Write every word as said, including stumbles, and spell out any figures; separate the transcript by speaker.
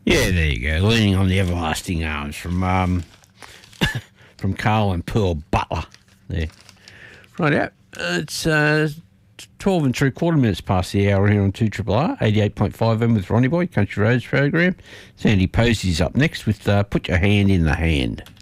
Speaker 1: Yeah, there you go. Leaning on the everlasting arms from um, from Carl and Pearl Butler. There. Right out. It's uh, twelve and three quarter minutes past the hour here on two Triple R, eighty-eight point five M with Ronnie Boy, Country Roads program. Sandy Posey's up next with uh, Put Your Hand in the Hand.